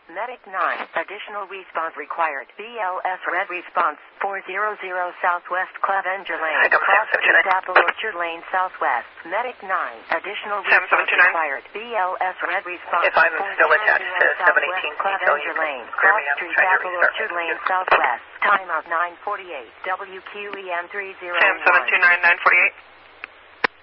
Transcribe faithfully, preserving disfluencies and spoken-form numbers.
Medic nine. Additional response required. B L S red response. four hundred Southwest Clavenger Lane. Cross Street, Apple Orchard Lane, Southwest. Medic nine. Additional response required. B L S red response. If I'm still attached to seven eighteen, Clavenger Lane. Cross Street, Apple Orchard Lane, Southwest. Time of nine forty-eight. W Q E M three zero one. Sam seven two nine nine forty-eight.